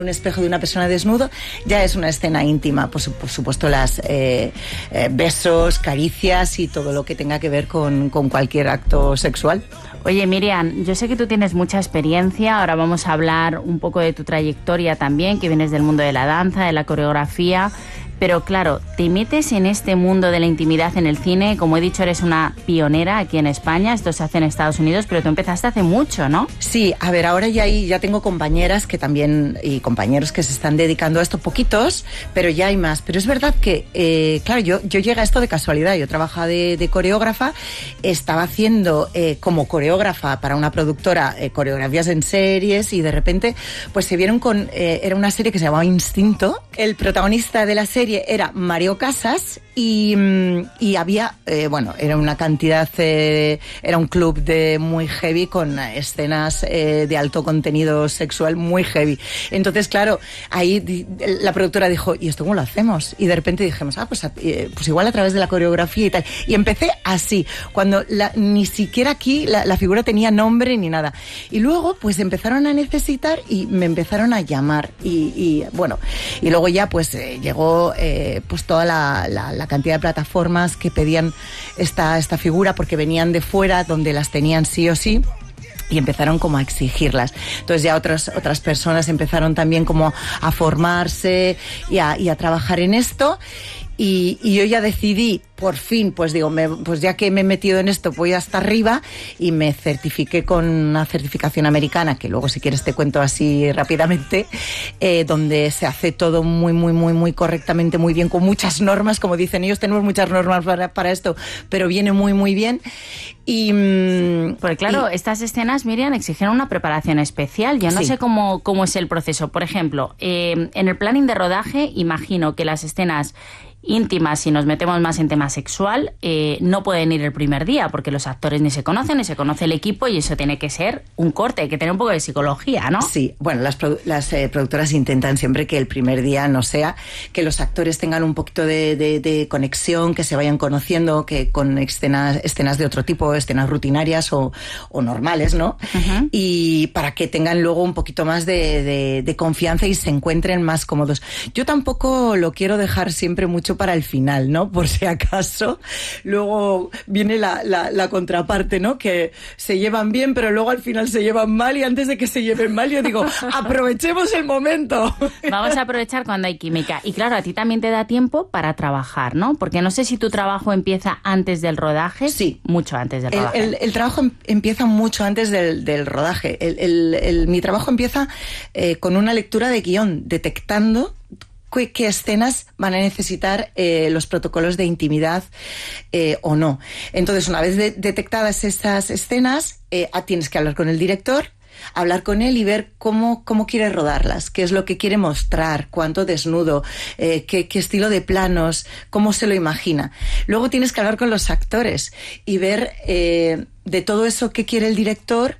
Un espejo de una persona desnudo ya es una escena íntima, por supuesto las besos, caricias y todo lo que tenga que ver con cualquier acto sexual. Oye, Miriam, yo sé que tú tienes mucha experiencia, ahora vamos a hablar un poco de tu trayectoria también, que vienes del mundo de la danza, de la coreografía, pero claro, te metes en este mundo de la intimidad en el cine, como he dicho, eres una pionera aquí en España, esto se hace en Estados Unidos, pero tú empezaste hace mucho, ¿no? Sí, a ver, ahora ya tengo compañeras que también, y compañeros que se están dedicando a esto, poquitos, pero ya hay más. Pero es verdad que, claro, yo llegué a esto de casualidad, yo trabajaba de coreógrafa, estaba haciendo como coreógrafa para una productora coreografías en series y de repente pues se vieron con, era una serie que se llamaba Instinto, el protagonista de la serie era Mario Casas y había, era una cantidad, era un club muy heavy con escenas de alto contenido sexual muy heavy. Entonces, claro, ahí la productora dijo, ¿y esto cómo lo hacemos? Y de repente dijimos, pues igual a través de la coreografía y tal. Y empecé así, cuando ni siquiera aquí la figura tenía nombre ni nada. Y luego, pues empezaron a necesitar y me empezaron a llamar. Y luego ya, pues llegó pues toda la cantidad de plataformas que pedían esta figura porque venían de fuera, donde las tenían sí o sí. Y empezaron como a exigirlas. Entonces ya otras personas empezaron también como a formarse y a trabajar en esto. Y yo ya decidí, por fin, pues ya que me he metido en esto, voy hasta arriba y me certifiqué con una certificación americana, que luego si quieres te cuento así rápidamente, donde se hace todo muy, muy, muy, muy correctamente, muy bien, con muchas normas, como dicen ellos, tenemos muchas normas para esto, pero viene muy, muy bien. Porque claro, estas escenas, Miriam, exigen una preparación especial. Yo no sé cómo es el proceso. Por ejemplo, en el planning de rodaje, imagino que las escenas íntimas, si nos metemos más en tema sexual, no pueden ir el primer día, porque los actores ni se conocen, ni se conoce el equipo, y eso tiene que ser un corte, hay que tener un poco de psicología, ¿no? Sí, bueno, las productoras intentan siempre que el primer día no sea, que los actores tengan un poquito de conexión, que se vayan conociendo, que con escenas de otro tipo, escenas rutinarias o normales, ¿no? Uh-huh. Y para que tengan luego un poquito más de confianza y se encuentren más cómodos. Yo tampoco lo quiero dejar siempre mucho para el final, ¿no? Por si acaso. Luego viene la contraparte, ¿no? Que se llevan bien, pero luego al final se llevan mal, y antes de que se lleven mal yo digo, aprovechemos el momento. Vamos a aprovechar cuando hay química. Y claro, a ti también te da tiempo para trabajar, ¿no? Porque no sé si tu trabajo empieza antes del rodaje. Sí. Mucho antes del rodaje. El trabajo empieza mucho antes del rodaje. Mi trabajo empieza con una lectura de guión, detectando qué escenas van a necesitar los protocolos de intimidad o no. Entonces, una vez detectadas estas escenas, tienes que hablar con el director, hablar con él y ver cómo quiere rodarlas, qué es lo que quiere mostrar, cuánto desnudo, qué estilo de planos, cómo se lo imagina. Luego tienes que hablar con los actores y ver de todo eso que quiere el director,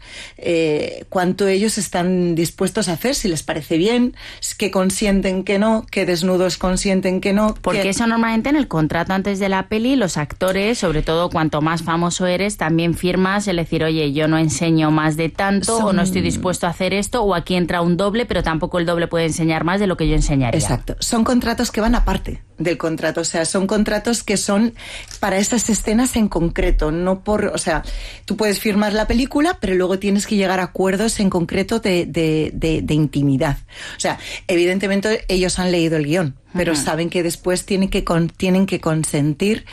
cuánto ellos están dispuestos a hacer, si les parece bien, qué consienten, qué no, qué desnudos consienten, qué no. Porque eso normalmente en el contrato antes de la peli, los actores, sobre todo cuanto más famoso eres, también firmas el decir, oye, yo no enseño más de tanto, o no estoy dispuesto a hacer esto, o aquí entra un doble, pero tampoco el doble puede enseñar más de lo que yo enseñaría. Exacto. Son contratos que van aparte del contrato, o sea, son contratos que son para esas escenas en concreto, no o sea, tú puedes firmar la película, pero luego tienes que llegar a acuerdos en concreto de intimidad. O sea, evidentemente ellos han leído el guión, pero saben que después tienen que consentir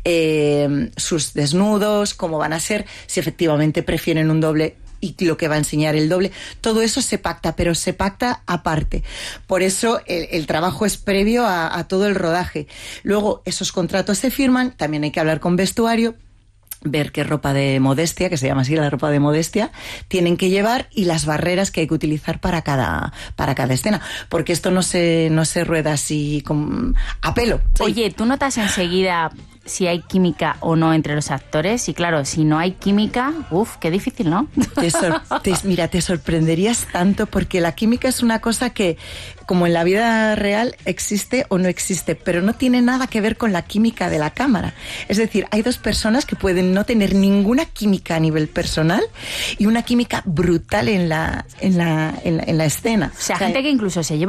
sus desnudos, cómo van a ser, si efectivamente prefieren un doble y lo que va a enseñar el doble. Todo eso se pacta, pero se pacta aparte. Por eso el trabajo es previo a todo el rodaje. Luego esos contratos se firman, también hay que hablar con vestuario, ver qué ropa de modestia, que se llama así la ropa de modestia, tienen que llevar, y las barreras que hay que utilizar para cada escena, porque esto no se rueda así a pelo. Oye, ¿tú notas enseguida si hay química o no entre los actores. Y claro, si no hay química, qué difícil, ¿no? Mira, te sorprenderías tanto, porque la química es una cosa que, como en la vida real, existe o no existe, pero no tiene nada que ver con la química de la cámara. Es decir, hay dos personas que pueden no tener ninguna química a nivel personal y una química brutal en la escena. O sea, gente que incluso se lleva